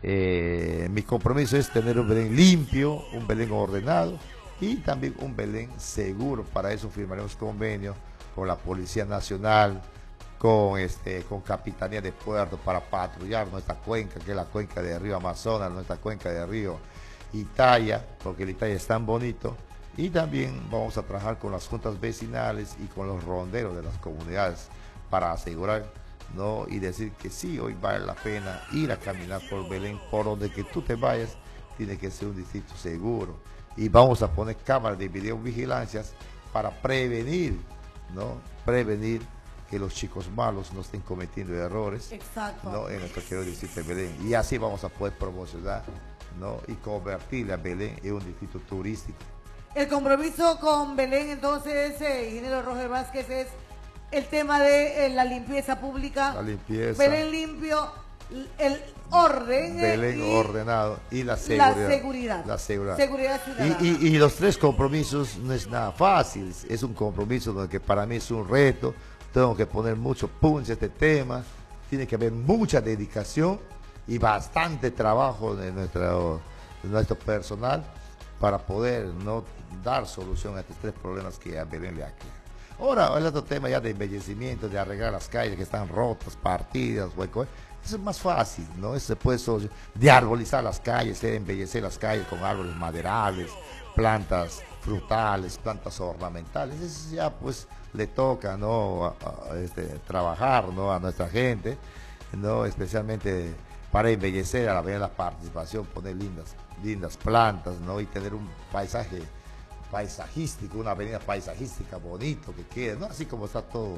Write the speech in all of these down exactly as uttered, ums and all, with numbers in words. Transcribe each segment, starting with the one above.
Eh, mi compromiso es tener un Belén limpio, un Belén ordenado y también un Belén seguro. Para eso firmaremos convenio con la Policía Nacional, con, este, con Capitanía de Puerto para patrullar nuestra cuenca, que es la cuenca de Río Amazonas, nuestra cuenca de Río Italia, porque el Italia es tan bonito. Y también vamos a trabajar con las juntas vecinales y con los ronderos de las comunidades para asegurar, ¿no? Y decir que sí, hoy vale la pena ir a caminar por Belén, por donde que tú te vayas, tiene que ser un distrito seguro. Y vamos a poner cámaras de videovigilancias para prevenir, ¿no? Prevenir que los chicos malos no estén cometiendo errores. Exacto. ¿No? En nuestro querido distrito de Belén. Y así vamos a poder promocionar, ¿no? Y convertir a Belén en un distrito turístico. El compromiso con Belén, entonces, eh, ingeniero Roger Vázquez, es el tema de eh, la limpieza pública. La limpieza. Belén limpio, el orden. Belén eh, y ordenado y la seguridad. La seguridad. La seguridad. Seguridad ciudadana. Y, y, y los tres compromisos no es nada fácil. Es un compromiso donde que para mí es un reto. Tengo que poner mucho punch a este tema. Tiene que haber mucha dedicación y bastante trabajo de nuestro, de nuestro personal para poder no dar solución a estos tres problemas que a Belén le aquejan. Ahora, el otro tema ya de embellecimiento, de arreglar las calles que están rotas, partidas, huecos, eso es más fácil, ¿no? Eso se puede solucionar. De arbolizar las calles, de embellecer las calles con árboles maderables, plantas frutales, plantas ornamentales. Eso ya pues le toca, ¿no? A, a, este, trabajar, ¿no? A nuestra gente, ¿no? Especialmente para embellecer a la vez la participación, poner lindas, lindas plantas, ¿no? Y tener un paisaje paisajístico, una avenida paisajística bonito que quede, ¿no? Así como está todo,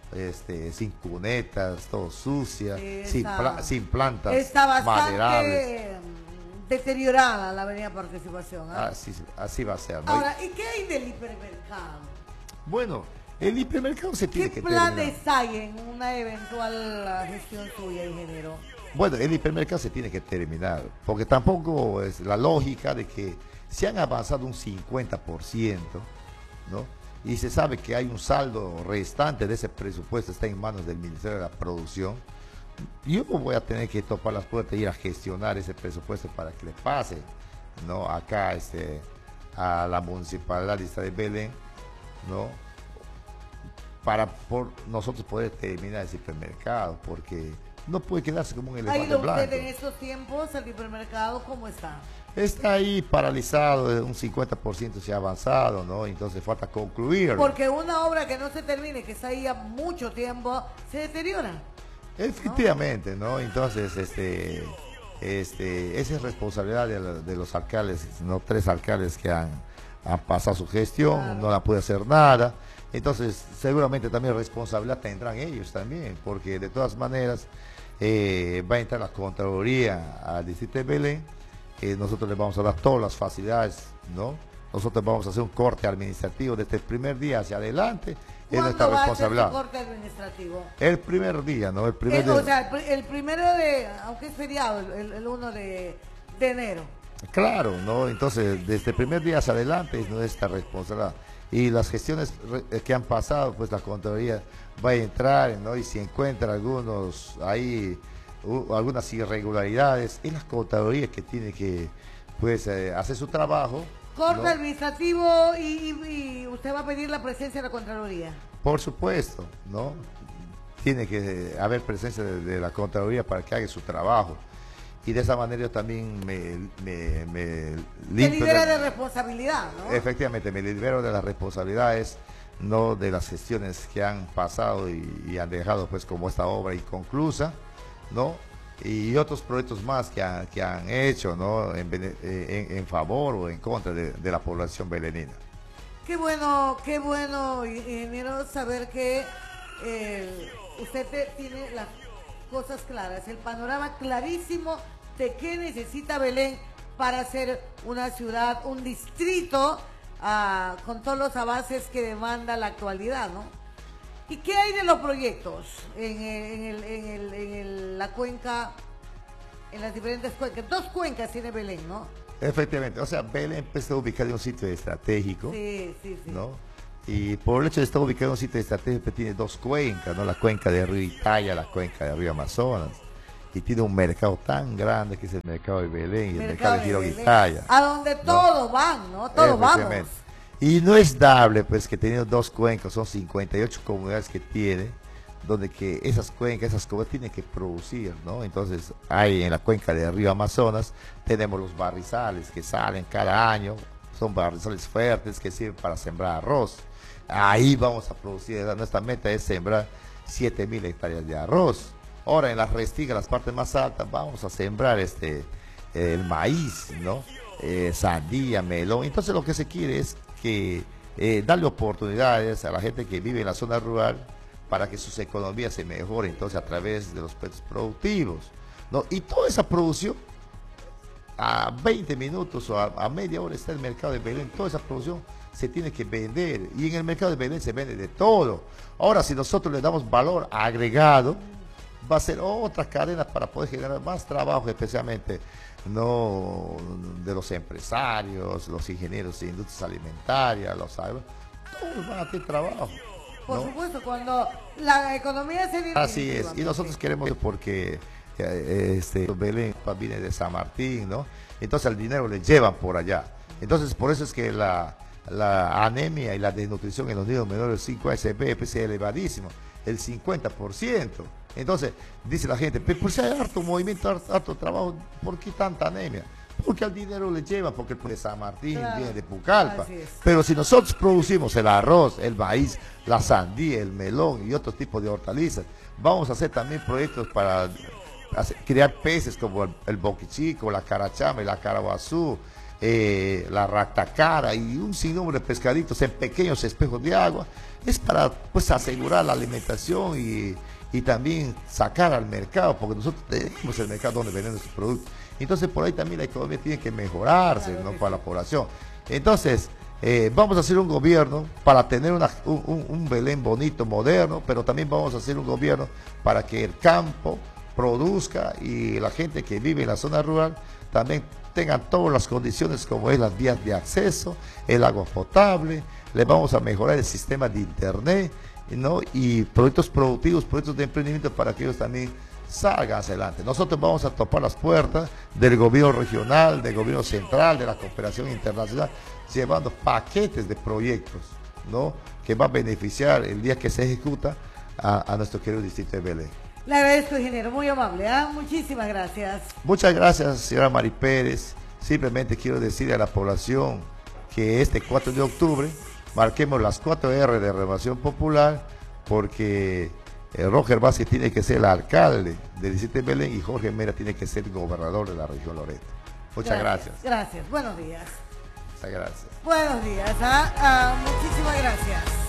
este, sin cunetas, todo sucia, sin, pla sin plantas está bastante maderables. Deteriorada la avenida Participación, ¿eh? Así, así va a ser, ¿no? Ahora, ¿y qué hay del hipermercado? Bueno, el hipermercado se tiene que ¿Qué terminar. planes hay en una eventual gestión suya, ingeniero? Bueno, el hipermercado se tiene que terminar, porque tampoco es la lógica de que se han avanzado un cincuenta por ciento, ¿no? Y se sabe que hay un saldo restante de ese presupuesto, está en manos del Ministerio de la Producción. Yo voy a tener que topar las puertas y ir a gestionar ese presupuesto para que le pase, ¿no? Acá este, a la Municipalidad de Belén, ¿no? Para por nosotros poder terminar ese hipermercado, porque no puede quedarse como un elefante ¿Ha ido blanco. usted en estos tiempos al hipermercado? ¿Cómo está? Está ahí paralizado, un cincuenta por ciento se ha avanzado, ¿no? Entonces falta concluir. Porque una obra que no se termine, que está ahí a mucho tiempo, se deteriora. Efectivamente, ¿no? Entonces, este, este, esa es responsabilidad de, la, de los alcaldes, ¿no? Tres alcaldes que han, han pasado su gestión, claro. No la puede hacer nada. Entonces, seguramente también responsabilidad tendrán ellos también, porque de todas maneras eh, va a entrar la Contraloría al distrito de Belén. Eh, nosotros les vamos a dar todas las facilidades, ¿no? Nosotros vamos a hacer un corte administrativo desde el primer día hacia adelante. Es nuestra responsabilidad. ¿Cuándo va a hacer el corte administrativo? El primer día, ¿no? El primer el, día. O sea, el, el primero de, aunque es feriado, el, el uno de, de enero. Claro, ¿no? Entonces, desde el primer día hacia adelante es nuestra responsabilidad. Y las gestiones que han pasado, pues la Contraloría va a entrar, ¿no? Y si encuentra algunos ahí, uh, algunas irregularidades, es la Contraloría que tiene que, pues, eh, hacer su trabajo. Corte ¿no? administrativo y, y, y usted va a pedir la presencia de la Contraloría. Por supuesto, ¿no? Tiene que haber presencia de, de la Contraloría para que haga su trabajo. Y de esa manera yo también me, me, me limpio. Se libera de, de responsabilidad, ¿no? Efectivamente, me libero de las responsabilidades, no de las gestiones que han pasado y, y han dejado pues como esta obra inconclusa, ¿no? Y otros proyectos más que han, que han hecho, ¿no? En, en, en favor o en contra de, de la población belenina. Qué bueno, qué bueno, ingeniero, saber que eh, usted te, tiene las cosas claras, el panorama clarísimo de qué necesita Belén para ser una ciudad, un distrito, uh, con todos los avances que demanda la actualidad, ¿no? ¿Y qué hay de los proyectos en, en, el, en, el, en el, la cuenca, en las diferentes cuencas? Dos cuencas tiene Belén, ¿no? Efectivamente, o sea, Belén está ubicada en un sitio estratégico, sí, sí, sí. ¿no? Y por el hecho de estar ubicado en un sitio estratégico tiene dos cuencas, ¿no? La cuenca de Río Italia, la cuenca de Río Amazonas. y tiene un mercado tan grande que es el mercado de Belén y el mercado, Mercado de de Belén, Giroguitaya. a donde ¿no? todos van, ¿no? Todos vamos. Efectivamente. Y no es dable, pues, que teniendo dos cuencas, son cincuenta y ocho comunidades que tiene, donde que esas cuencas, esas comunidades tienen que producir, ¿no? Entonces, hay en la cuenca de Río Amazonas, tenemos los barrizales que salen cada año, son barrizales fuertes que sirven para sembrar arroz. Ahí vamos a producir, nuestra meta es sembrar siete mil hectáreas de arroz. Ahora, en las restigas, las partes más altas, vamos a sembrar este el maíz, ¿no? Eh, sandía, melón. Entonces, lo que se quiere es que eh, darle oportunidades a la gente que vive en la zona rural para que sus economías se mejoren, entonces a través de los puestos productivos, ¿no? Y toda esa producción, a veinte minutos o a, a media hora está el mercado de Belén, toda esa producción se tiene que vender, y en el mercado de Belén se vende de todo. Ahora, si nosotros le damos valor agregado, va a ser otra cadena para poder generar más trabajo, especialmente no de los empresarios, los ingenieros de industrias alimentarias, los agro, todos van a tener trabajo. Por ¿no? supuesto, cuando la economía se viene. Así es, y nosotros queremos porque eh, este Belén viene de San Martín, ¿no? Entonces el dinero le llevan por allá. Entonces por eso es que la, la anemia y la desnutrición en los niños menores de cinco años es elevadísimo, el cincuenta por ciento. Entonces dice la gente, pero si hay harto movimiento, harto, harto trabajo, ¿por qué tanta anemia? Porque al dinero le llevan, porque de San Martín, claro, viene de Pucallpa. Pero si nosotros producimos el arroz, el maíz, la sandía, el melón y otros tipos de hortalizas, vamos a hacer también proyectos para hacer, crear peces como el, el boquichico, la carachama, la caraguazú, eh, la ractacara y un sinnúmero de pescaditos en pequeños espejos de agua. Es para pues asegurar la alimentación y, y también sacar al mercado, porque nosotros tenemos el mercado donde venden nuestros productos. Entonces por ahí también la economía tiene que mejorarse, claro, ¿no? Para la población. Entonces eh, vamos a hacer un gobierno para tener una, un, un Belén bonito, moderno, pero también vamos a hacer un gobierno para que el campo produzca y la gente que vive en la zona rural también tengan todas las condiciones como es las vías de acceso, el agua potable. Le vamos a mejorar el sistema de internet, ¿no? Y proyectos productivos, proyectos de emprendimiento para que ellos también salgan hacia adelante. Nosotros vamos a topar las puertas del gobierno regional, del gobierno central, de la cooperación internacional, llevando paquetes de proyectos, ¿no? Que va a beneficiar el día que se ejecuta a, a nuestro querido distrito de Belén. Le agradezco, ingeniero, muy amable, ¿eh? Muchísimas gracias. Muchas gracias, señora Mari Pérez. Simplemente quiero decirle a la población que este cuatro de octubre marquemos las cuatro erre de Renovación Popular, porque Eh, Roger Vázquez tiene que ser el alcalde del distrito de Belén y Jorge Mera tiene que ser el gobernador de la región Loreto. Muchas gracias. Gracias, gracias. Buenos días. Muchas gracias. Buenos días, ¿ah? Ah, muchísimas gracias.